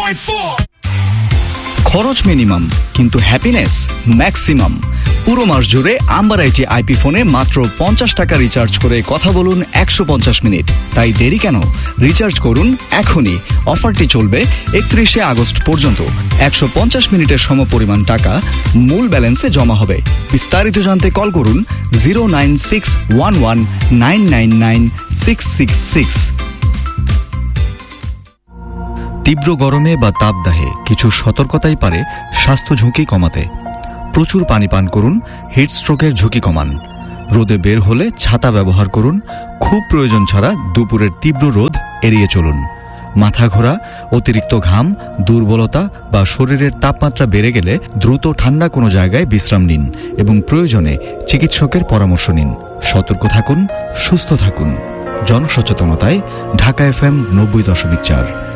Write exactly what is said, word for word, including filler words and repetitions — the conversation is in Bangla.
খরচ মিনিমাম কিন্তু হ্যাপিনেস ম্যাক্সিমাম। পুরো মাস জুড়ে আম্বার আইটি আইপি ফোনে মাত্র পঞ্চাশ টাকা রিচার্জ করে কথা বলুন একশো পঞ্চাশ মিনিট। তাই দেরি কেন? রিচার্জ করুন এখনই। অফারটি চলবে একত্রিশে আগস্ট পর্যন্ত। একশো পঞ্চাশ মিনিটের সমপরিমাণ টাকা মূল ব্যালেন্সে জমা হবে। বিস্তারিত জানতে কল করুন zero nine six one one nine nine nine six six six. তীব্র গরমে বা তাপদাহে কিছু সতর্কতাই পারে স্বাস্থ্য ঝুঁকি কমাতে। প্রচুর পানি পান করুন, হিটস্ট্রোকের ঝুঁকি কমান। রোদে বের হলে ছাতা ব্যবহার করুন। খুব প্রয়োজন ছাড়া দুপুরের তীব্র রোদ এড়িয়ে চলুন। মাথা ঘোরা, অতিরিক্ত ঘাম, দুর্বলতা বা শরীরের তাপমাত্রা বেড়ে গেলে দ্রুত ঠান্ডা কোনো জায়গায় বিশ্রাম নিন এবং প্রয়োজনে চিকিৎসকের পরামর্শ নিন। সতর্ক থাকুন, সুস্থ থাকুন। জনসচেতনতায় ঢাকা এফএম নব্বই দশমিক চার।